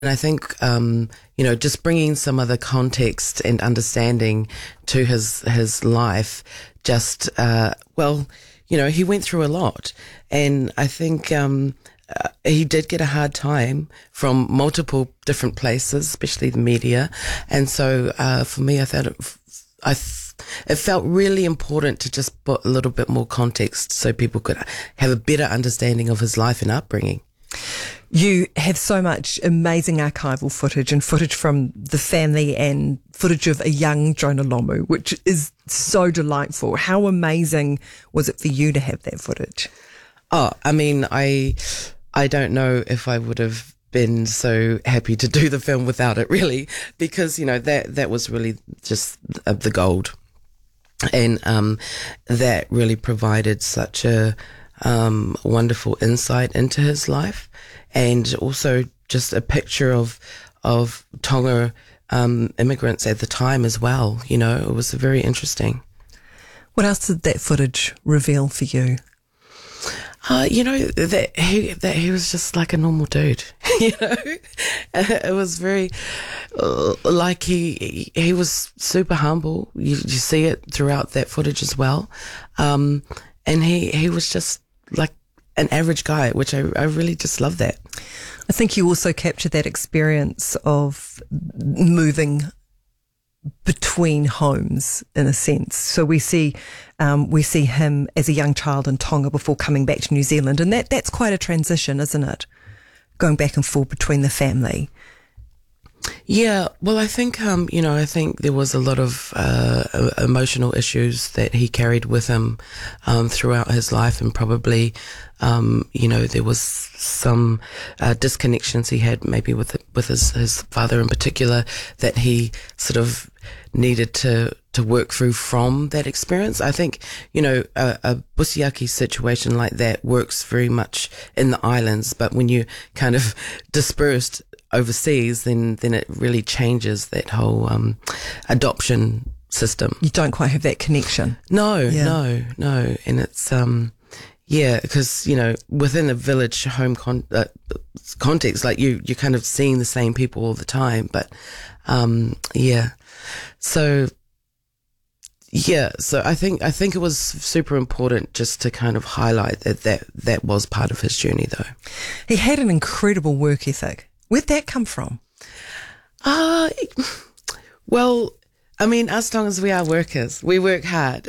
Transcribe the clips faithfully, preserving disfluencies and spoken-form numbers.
And I think, um, you know, just bringing some other context and understanding to his his life, just, uh, well, you know, he went through a lot. And I think um, uh, he did get a hard time from multiple different places, especially the media. And so uh, for me, I thought it, I th- it felt really important to just put a little bit more context so people could have a better understanding of his life and upbringing. You have so much amazing archival footage and footage from the family and footage of a young Jonah Lomu, which is so delightful. How amazing was it for you to have that footage? Oh, I mean, I, I don't know if I would have been so happy to do the film without it, really, because, you know, that, that was really just the gold. And, um, that really provided such a, um, wonderful insight into his life. And also just a picture of of Tonga um, immigrants at the time as well. You know, it was very interesting. What else did that footage reveal for you? Uh, you know, that he that he was just like a normal dude. You know, it was very uh, like he he was super humble. You, you see it throughout that footage as well, um, and he he was just like an average guy, which I, I really just love that. I think you also captured that experience of moving between homes in a sense. So we see um, we see him as a young child in Tonga before coming back to New Zealand, and that that's quite a transition, isn't it? Going back and forth between the family. Yeah, well, I think, um, you know, I think there was a lot of uh, emotional issues that he carried with him um, throughout his life, and probably, um, you know, there was some uh, disconnections he had maybe with with his, his father in particular that he sort of needed to to work through from that experience. I think, you know, a, a Busiaki situation like that works very much in the islands, but when you kind of dispersed overseas, then then it really changes that whole um, adoption system. You don't quite have that connection. No, yeah. no, no, and it's um, yeah, because you know within a village home con- uh, context, like you you're kind of seeing the same people all the time, but um, yeah, so. Yeah, so I think I think it was super important just to kind of highlight that that, that was part of his journey, though. He had an incredible work ethic. Where'd that come from? Uh, well, I mean, us Tongans, we are workers. We work hard.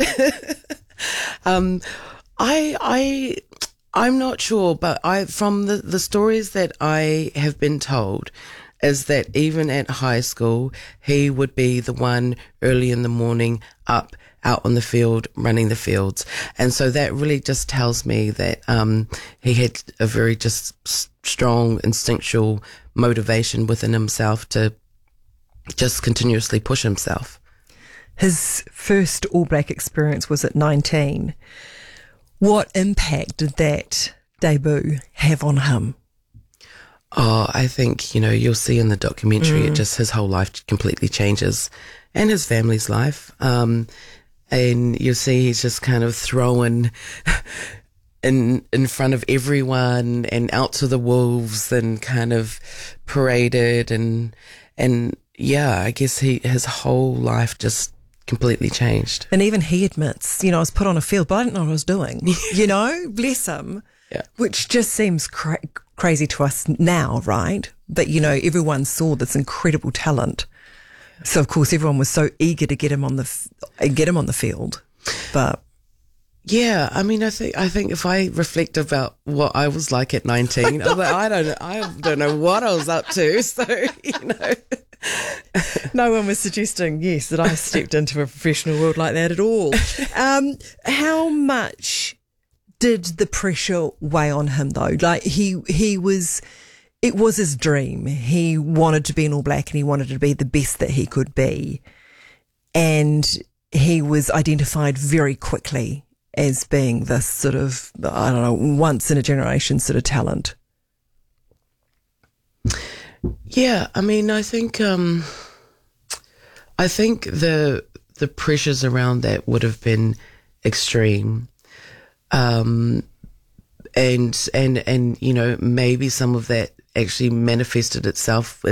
um, I, I, I'm not sure, but I, from the, the stories that I have been told, is that even at high school, he would be the one early in the morning up, out on the field, running the fields. And so that really just tells me that um, he had a very just strong instinctual motivation within himself to just continuously push himself. His first All Black experience was at nineteen. What impact did that debut have on him? Oh, I think, you know, you'll see in the documentary, mm. it just, his whole life completely changes, and his family's life. Um, and you'll see he's just kind of thrown in, in front of everyone and out to the wolves and kind of paraded. And, and yeah, I guess he, his whole life just completely changed. And even he admits, you know, I was put on a field, but I didn't know what I was doing, you know, bless him. Yeah. Which just seems cra- crazy to us now, right? But, you know, everyone saw this incredible talent. So, of course, everyone was so eager to get him on the f- get him on the field. But yeah, I mean, I think I think if I reflect about what I was like at nineteen, I was like, I don't, I don't know what I was up to. So, you know, no one was suggesting, yes, that I stepped into a professional world like that at all. Um, how much did the pressure weigh on him though? Like he, he was, it was his dream. He wanted to be an All Black and he wanted to be the best that he could be. And he was identified very quickly as being this sort of, I don't know, once in a generation sort of talent. Yeah. I mean, I think, um, I think the, the pressures around that would have been extreme. Um, and, and, and, you know, maybe some of that actually manifested itself